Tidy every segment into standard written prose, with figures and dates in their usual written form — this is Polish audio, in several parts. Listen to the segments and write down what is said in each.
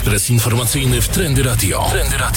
Ekspres informacyjny w Trendy Radio.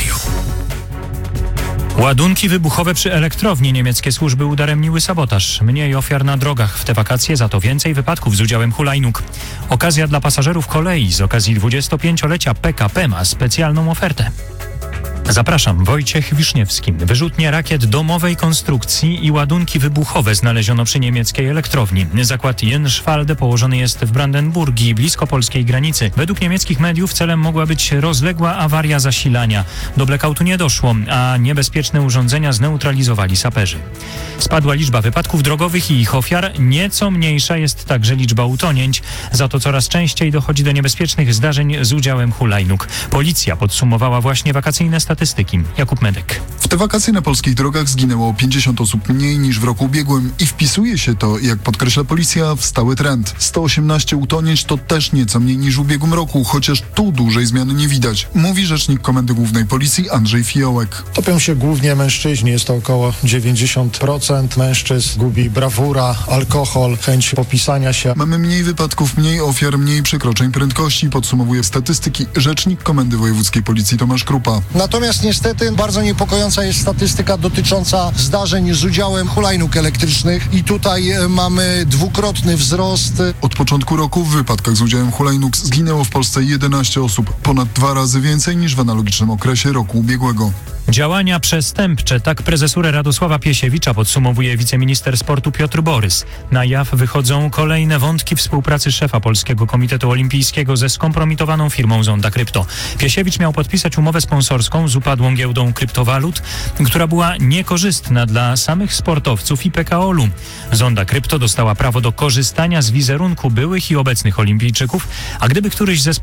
Ładunki wybuchowe przy elektrowni. Niemieckie służby udaremniły sabotaż. Mniej ofiar na drogach w te wakacje, za to więcej wypadków z udziałem hulajnóg. Okazja dla pasażerów kolei. Z okazji 25-lecia PKP ma specjalną ofertę. Zapraszam, Wojciech Wiszniewski. Wyrzutnie rakiet domowej konstrukcji i ładunki wybuchowe znaleziono przy niemieckiej elektrowni. Zakład Jenschwalde położony jest w Brandenburgii, blisko polskiej granicy. Według niemieckich mediów celem mogła być rozległa awaria zasilania. Do blackoutu nie doszło, a niebezpieczne urządzenia zneutralizowali saperzy. Spadła liczba wypadków drogowych i ich ofiar. Nieco mniejsza jest także liczba utonięć. Za to coraz częściej dochodzi do niebezpiecznych zdarzeń z udziałem hulajnóg. Policja podsumowała właśnie wakacyjne statystyki. Jakub Medek. W te wakacje na polskich drogach zginęło 50 osób mniej niż w roku ubiegłym i wpisuje się to, jak podkreśla policja, w stały trend. 118 utonięć to też nieco mniej niż w ubiegłym roku, chociaż tu dużej zmiany nie widać, mówi rzecznik Komendy Głównej Policji Andrzej Fiołek. Topią się głównie mężczyźni, jest to około 90% mężczyzn. Gubi brawura, alkohol, chęć popisania się. Mamy mniej wypadków, mniej ofiar, mniej przekroczeń prędkości, podsumowuje statystyki rzecznik Komendy Wojewódzkiej Policji Tomasz Krupa. Natomiast niestety bardzo niepokojąca jest statystyka dotycząca zdarzeń z udziałem hulajnóg elektrycznych i tutaj mamy dwukrotny wzrost. Od początku roku w wypadkach z udziałem hulajnóg zginęło w Polsce 11 osób, ponad 2 razy więcej niż w analogicznym okresie roku ubiegłego. Działania przestępcze, tak prezesurę Radosława Piesiewicza podsumowuje wiceminister sportu Piotr Borys. Na jaw wychodzą kolejne wątki współpracy szefa Polskiego Komitetu Olimpijskiego ze skompromitowaną firmą Zonda Krypto. Piesiewicz miał podpisać umowę sponsorską z upadłą giełdą kryptowalut, która była niekorzystna dla samych sportowców i PKOL-u. Zonda Krypto dostała prawo do korzystania z wizerunku byłych i obecnych olimpijczyków, a gdyby któryś ze